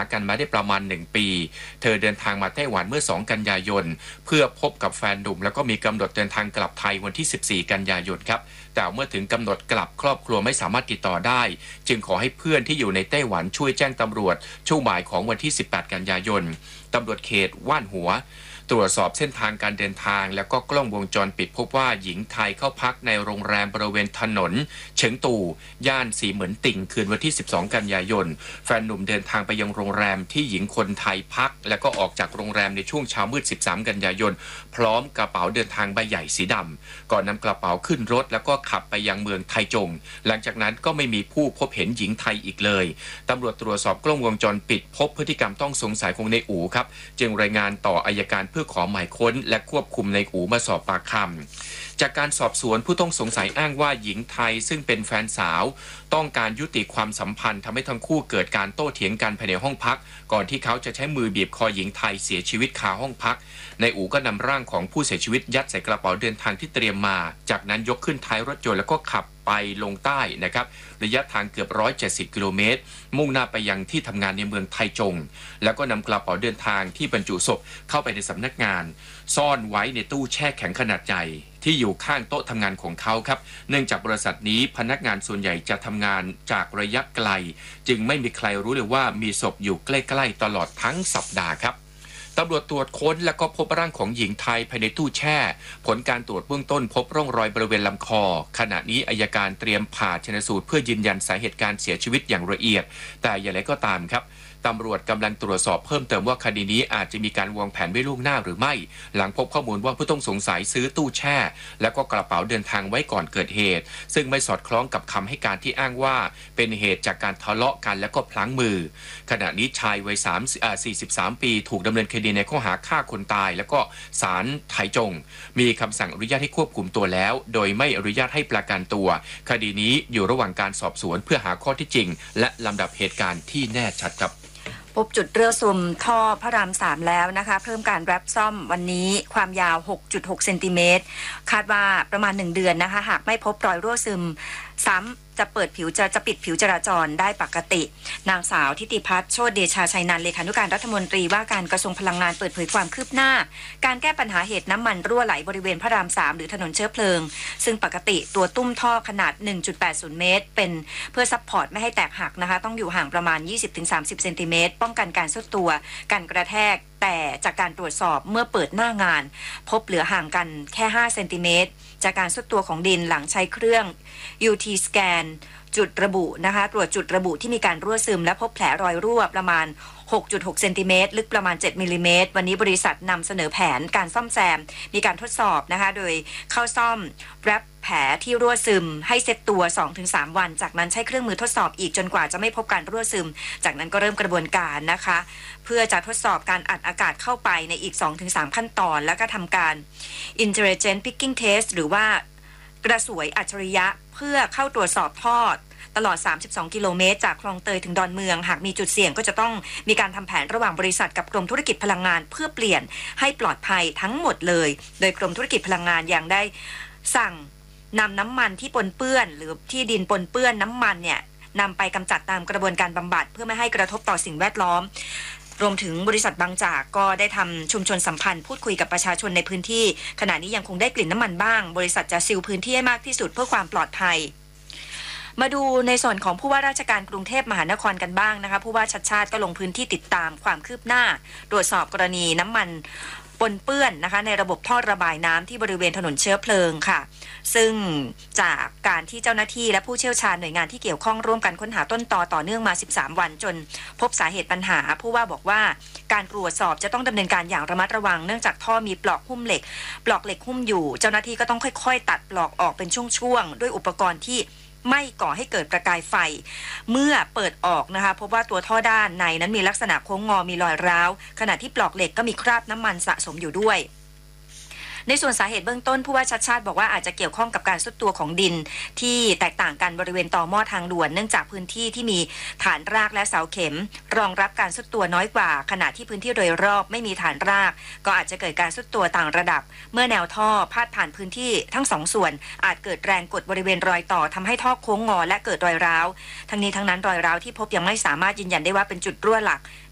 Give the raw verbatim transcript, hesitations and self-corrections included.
กันมาได้ประมาณหนึ่งปีเธอเดินทางมาไต้หวันเมื่อสองกันยายนเพื่อพบกับแฟนหนุ่มแล้วก็มีกำหนดเดินทางกลับไทยวันที่สิบสี่กันยายนครับแต่เมื่อถึงกำหนดกลับครอบครัวไม่สามารถติดต่อได้จึงขอให้เพื่อนที่อยู่ในไต้หวันช่วยแจ้งตำรวจช่วงบ่ายของวันที่สิบแปดกันยายนตำรวจเขตว่านหัวตรวจสอบเส้นทางการเดินทางแล้วก็กล้องวงจรปิดพบว่าหญิงไทยเข้าพักในโรงแรมบริเวณถนนเฉิงตู่ย่านสีเหมือนติ่งคืนวันที่สิบสองกันยายนแฟนหนุ่มเดินทางไปยังโรงแรมที่หญิงคนไทยพักแล้วก็ออกจากโรงแรมในช่วงเช้ามืดสิบสามกันยายนพร้อมกระเป๋าเดินทางใบใหญ่สีดำก่อนนำกระเป๋าขึ้นรถแล้วก็ขับไปยังเมืองไทจงหลังจากนั้นก็ไม่มีผู้พบเห็นหญิงไทยอีกเลยตำรวจตรวจสอบกล้องวงจรปิดพบพฤติกรรมต้องสงสัยของในอู๋ครับจึงรายงานต่ออัยการเพื่อขอหมายค้นและควบคุมในอู๋มาสอบปากคำจากการสอบสวนผู้ต้องสงสัยอ้างว่าหญิงไทยซึ่งเป็นแฟนสาวต้องการยุติความสัมพันธ์ทำให้ทั้งคู่เกิดการโต้เถียงกันภายในห้องพักก่อนที่เขาจะใช้มือบีบคอหญิงไทยเสียชีวิตคาห้องพักในอู๋ก็นำร่างของผู้เสียชีวิตยัดใส่กระเป๋าเดินทางที่เตรียมมาจากนั้นยกขึ้นท้ายรถยนต์แล้วก็ขับไปลงใต้นะครับระยะทางเกือบหนึ่งร้อยเจ็ดสิบกิโลเมตรมุ่งหน้าไปยังที่ทำงานในเมืองไทจงแล้วก็นำกระเป๋าเดินทางที่บรรจุศพเข้าไปในสำนักงานซ่อนไว้ในตู้แช่แข็งขนาดใหญ่ที่อยู่ข้างโต๊ะทำงานของเขาครับเนื่องจากบริษัทนี้พนักงานส่วนใหญ่จะทำงานจากระยะไกลจึงไม่มีใครรู้เลยว่ามีศพอยู่ใกล้ๆตลอดทั้งสัปดาห์ครับตำรวจตรวจค้นแล้วก็พบร่างของหญิงไทยภายในตู้แช่ผลการตรวจเบื้องต้นพบร่องรอยบริเวณลำคอขณะนี้อัยการเตรียมผ่าชันสูตรเพื่อยืนยันสาเหตุการเสียชีวิตอย่างละเอียดแต่อย่างไรก็ตามครับตำรวจกำลังตรวจสอบเพิ่มเติมว่าคดีนี้อาจจะมีการวางแผนไว้ล่วงหน้าหรือไม่หลังพบข้อมูลว่าผู้ต้องสงสัยซื้อตู้แช่แล้วก็กระเป๋าเดินทางไว้ก่อนเกิดเหตุซึ่งไม่สอดคล้องกับคำให้การที่อ้างว่าเป็นเหตุจากการทะเลาะกันแล้วก็พลั้งมือขณะนี้ชายวัยสี่สิบสามปีถูกดำเนินคดีในข้อหาฆ่าคนตายแล้วก็ศาลไถจงมีคำสั่งอนุญาตให้ควบคุมตัวแล้วโดยไม่อนุญาตให้ประกันตัวคดีนี้อยู่ระหว่างการสอบสวนเพื่อหาข้อที่จริงและลำดับเหตุการณ์ที่แน่ชัดครับพบจุดรั่วซึมท่อพระรามสามแล้วนะคะเพิ่มการแรปซ่อมวันนี้ความยาว หกจุดหก เซนติเมตรคาดว่าประมาณหนึ่งเดือนนะคะหากไม่พบรอยรั่วซึมซ้ำจะเปิดผิวจะจะปิดผิวจราจรได้ปกตินางสาวทิติพัฒน์โชติเดชาชัยนันท์เลขานุการรัฐมนตรีว่าการกระทรวงพลังงานเปิดเผยความคืบหน้าการแก้ปัญหาเหตุน้ำมันรั่วไหลบริเวณพระรามสามหรือถนนเชื้อเพลิงซึ่งปกติตัวตุ้มท่อขนาด หนึ่งจุดแปดศูนย์ เมตรเป็นเพื่อซัพพอร์ตไม่ให้แตกหักนะคะต้องอยู่ห่างประมาณ ยี่สิบถึงสามสิบ เซนติเมตรป้องกันการซุดตัวการกระแทกแต่จากการตรวจสอบเมื่อเปิดหน้างานพบเหลือห่างกันแค่ห้าเซนติเมตรจากการซุดตัวของดินหลังใช้เครื่อง ยู ที Scanจุดระบุนะคะตรวจจุดระบุที่มีการรั่วซึมและพบแผลรอยรั่วประมาณ หกจุดหก เซนติเมตรลึกประมาณเจ็ดมิลลิเมตรวันนี้บริษัทนำเสนอแผนการซ่อมแซมมีการทดสอบนะคะโดยเข้าซ่อมแรปแผลที่รั่วซึมให้เซตตัว สองถึงสาม วันจากนั้นใช้เครื่องมือทดสอบอีกจนกว่าจะไม่พบการรั่วซึมจากนั้นก็เริ่มกระบวนการนะคะเพื่อจะทดสอบการอัดอากาศเข้าไปในอีก สองถึงสาม ขั้นตอนแล้วก็ทำการ Intelligent Picking Test หรือว่ากระสวยอัจฉริยะเพื่อเข้าตรวจสอบท่อตลอดสามสิบสองกิโลเมตรจากคลองเตยถึงดอนเมืองหากมีจุดเสี่ยงก็จะต้องมีการทำแผนระหว่างบริษัทกับกรมธุรกิจพลังงานเพื่อเปลี่ยนให้ปลอดภัยทั้งหมดเลยโดยกรมธุรกิจพลังงานยังได้สั่งนำน้ำมันที่ปนเปื้อนหรือที่ดินปนเปื้อนน้ำมันเนี่ยนำไปกำจัดตามกระบวนการบำบัดเพื่อไม่ให้กระทบต่อสิ่งแวดล้อมรวมถึงบริษัทบางจากก็ได้ทำชุมชนสัมพันธ์พูดคุยกับประชาชนในพื้นที่ขณะนี้ยังคงได้กลิ่นน้ำมันบ้างบริษัทจะซีลพื้นที่ให้มากที่สุดเพื่อความปลอดภัยมาดูในส่วนของผู้ว่าราชการกรุงเทพมหานครกันบ้างนะคะผู้ว่าชัดชาติก็ลงพื้นที่ติดตามความคืบหน้าตรวจสอบกรณีน้ำมันปนเปื้อนนะคะในระบบท่อระบายน้ำที่บริเวณถนนเชื้อเพลิงค่ะซึ่งจากการที่เจ้าหน้าที่และผู้เชี่ยวชาญหน่วยงานที่เกี่ยวข้องร่วมกันค้นหาต้นตอต่อเนื่องมาสิบสามวันจนพบสาเหตุปัญหาผู้ว่าบอกว่าการตรวจสอบจะต้องดำเนินการอย่างระมัดระวังเนื่องจากท่อมีปลอกหุ้มเหล็กปลอกเหล็กหุ้มอยู่เจ้าหน้าที่ก็ต้องค่อยๆตัดปลอกออกเป็นช่วงๆด้วยอุปกรณ์ที่ไม่ก่อให้เกิดประกายไฟเมื่อเปิดออกนะคะพบว่าตัวท่อด้านในนั้นมีลักษณะโค้งงอมีรอยร้าวขณะที่ปลอกเหล็กก็มีคราบน้ำมันสะสมอยู่ด้วยในส่วนสาเหตุเบื้องต้นผู้ว่าชัดชาติบอกว่าอาจจะเกี่ยวข้องกับการทรุดตัวของดินที่แตกต่างกันบริเวณต่อหม้อทางด่วนเนื่องจากพื้นที่ที่มีฐานรากและเสาเข็มรองรับการทรุดตัวน้อยกว่าขณะที่พื้นที่โดยรอบไม่มีฐานรากก็อาจจะเกิดการทรุดตัวต่างระดับเมื่อแนวท่อพาดผ่านพื้นที่ทั้งสองส่วนอาจเกิดแรงกดบริเวณรอยต่อทำให้ท่อโค้งงอและเกิดรอยร้าวทั้งนี้ทั้งนั้นรอยร้าวที่พบยังไม่สามารถยืนยันได้ว่าเป็นจุดรั่วหลัก